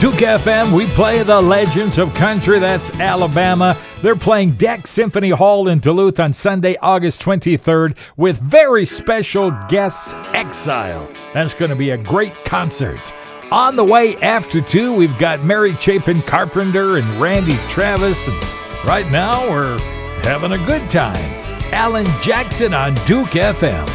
Duke FM, we play the legends of country. That's Alabama. They're playing Deck Symphony Hall in Duluth on Sunday, August 23rd with very special guests, Exile. That's going to be a great concert. On the way after 2, we've got Mary Chapin Carpenter and Randy Travis. And right now, we're having a good time. Alan Jackson on Duke FM.